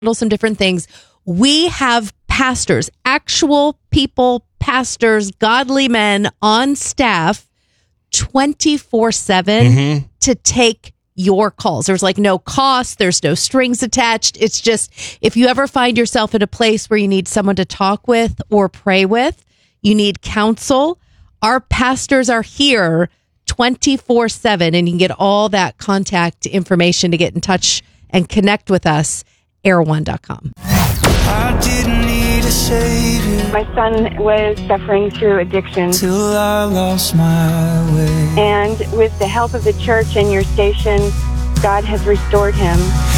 some different things. We have pastors, actual people, pastors, godly men on staff 24/7 to take your calls. There's like no cost. There's no strings attached. It's just, if you ever find yourself in a place where you need someone to talk with or pray with, you need counsel, our pastors are here 24/7, and you can get all that contact information to get in touch and connect with us, erewhone.com. I didn't need a savior. My son was suffering through addiction. Till I lost my way. And with the help of the church and your station, God has restored him.